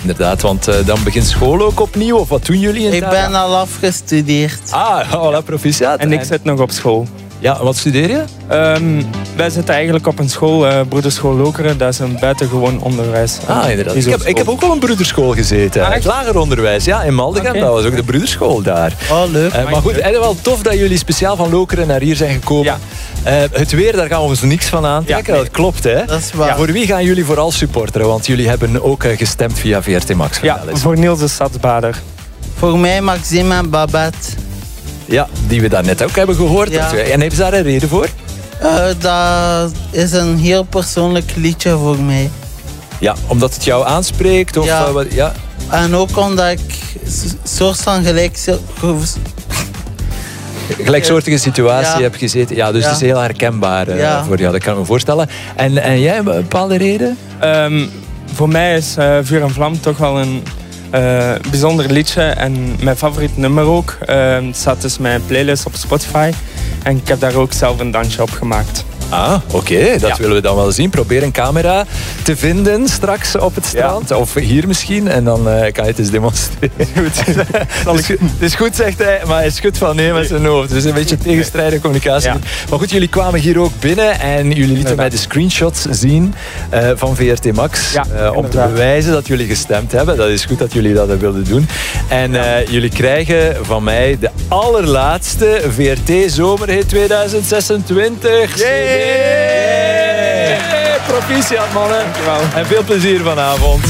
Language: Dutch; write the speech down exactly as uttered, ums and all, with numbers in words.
inderdaad. Want uh, dan begint school ook opnieuw. Of wat doen jullie in Ik ben al afgestudeerd. Ah, voilà, proficiat. En ik zit nog op school. Ja, wat studeer je? Um, wij zitten eigenlijk op een school, uh, Broederschool Lokeren. Dat is een buitengewoon onderwijs. Ah, inderdaad. Ik heb, ik heb ook wel een broederschool gezeten. Ah, het lager onderwijs, ja, in Maldegem. Okay. Dat was ook de broederschool daar. Oh, leuk. Uh, maar goed, het is wel tof dat jullie speciaal van Lokeren naar hier zijn gekomen. Ja. Uh, het weer, daar gaan we ons niks van aantrekken. Ja, nee. Dat klopt, hè? Dat is waar. Ja, voor wie gaan jullie vooral supporteren? Want jullie hebben ook uh, gestemd via V R T Max. Ja, voor Niels de Stadsbader. Voor mij Maxime en Babette. Ja, die we daarnet ook hebben gehoord. Ja. En hebben ze daar een reden voor? Uh, dat is een heel persoonlijk liedje voor mij. Ja, omdat het jou aanspreekt? Of, ja. Uh, wat, ja. En ook omdat ik een soort van gelijk... gelijksoortige situatie ja. heb gezeten. Ja, dus ja. het is heel herkenbaar uh, ja. voor jou, dat kan ik me voorstellen. En, en jij, een bepaalde reden? Um, voor mij is uh, Vuur en Vlam toch wel een uh, bijzonder liedje en mijn favoriet nummer ook. Uh, het staat dus mijn playlist op Spotify en ik heb daar ook zelf een dansje op gemaakt. Ah, oké. Okay. Dat ja. willen we dan wel zien. Probeer een camera te vinden straks op het strand. Ja. Of hier misschien. En dan uh, kan je het eens demonstreren. Goed. Het is goed, het is goed, zegt hij. Maar hij schudt van nee met zijn hoofd. Dus een beetje tegenstrijdige communicatie. Ja. Maar goed, jullie kwamen hier ook binnen. En jullie lieten mij de screenshots zien uh, van V R T Max. Ja, uh, om te bewijzen dat jullie gestemd hebben. Dat is goed dat jullie dat wilden doen. En uh, ja. jullie krijgen van mij de allerlaatste V R T Zomerhit tweeduizend zesentwintig. Yay! Proficiat, mannen. En veel plezier vanavond.